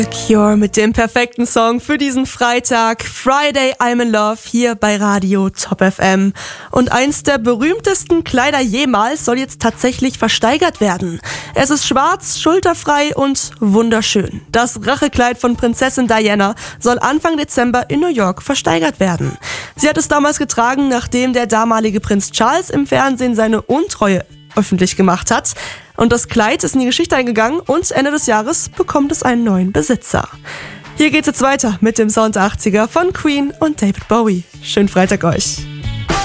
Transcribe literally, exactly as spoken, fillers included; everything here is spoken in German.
Cure mit dem perfekten Song für diesen Freitag. Friday I'm in Love hier bei Radio Top F M. Und eins der berühmtesten Kleider jemals soll jetzt tatsächlich versteigert werden. Es ist schwarz, schulterfrei und wunderschön. Das Rachekleid von Prinzessin Diana soll Anfang Dezember in New York versteigert werden. Sie hat es damals getragen, nachdem der damalige Prinz Charles im Fernsehen seine Untreue öffentlich gemacht hat. Und das Kleid ist in die Geschichte eingegangen und Ende des Jahres bekommt es einen neuen Besitzer. Hier geht's jetzt weiter mit dem Sound der achtziger von Queen und David Bowie. Schönen Freitag euch.